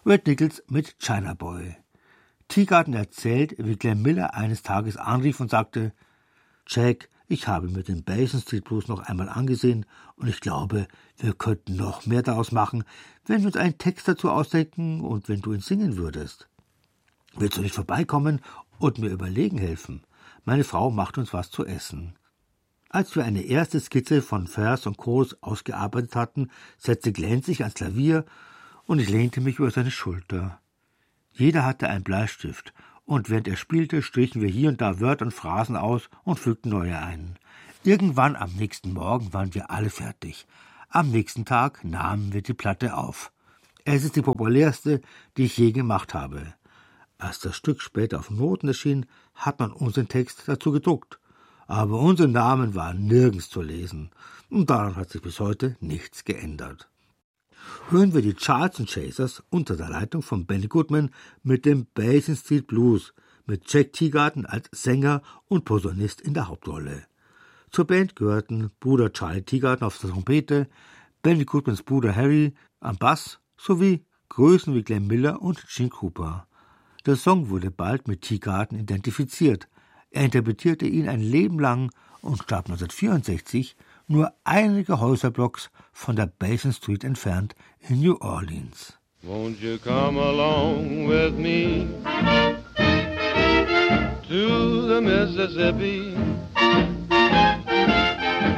Red Nichols mit China Boy. Teagarden erzählt, wie Glenn Miller eines Tages anrief und sagte: Jack, ich habe mir den Basin Street Blues noch einmal angesehen und ich glaube, wir könnten noch mehr daraus machen, wenn wir uns einen Text dazu ausdenken und wenn du ihn singen würdest. Willst du nicht vorbeikommen und mir überlegen helfen? Meine Frau macht uns was zu essen. Als wir eine erste Skizze von Vers und Chorus ausgearbeitet hatten, setzte Glenn sich ans Klavier und ich lehnte mich über seine Schulter. Jeder hatte einen Bleistift, und während er spielte, strichen wir hier und da Wörter und Phrasen aus und fügten neue ein. Irgendwann am nächsten Morgen waren wir alle fertig. Am nächsten Tag nahmen wir die Platte auf. Es ist die populärste, die ich je gemacht habe. Als das Stück später auf Noten erschien, hat man unseren Text dazu gedruckt. Aber unsere Namen waren nirgends zu lesen. Und daran hat sich bis heute nichts geändert. Hören wir die Charleston Chasers unter der Leitung von Benny Goodman mit dem Basin Street Blues, mit Jack Teagarden als Sänger und Posaunist in der Hauptrolle. Zur Band gehörten Bruder Charlie Teagarden auf der Trompete, Benny Goodmans Bruder Harry am Bass sowie Größen wie Glenn Miller und Gene Krupa. Der Song wurde bald mit Teagarden identifiziert. Er interpretierte ihn ein Leben lang und starb 1964, nur einige Häuserblocks von der Basin Street entfernt in New Orleans. Won't you come along with me to the Mississippi?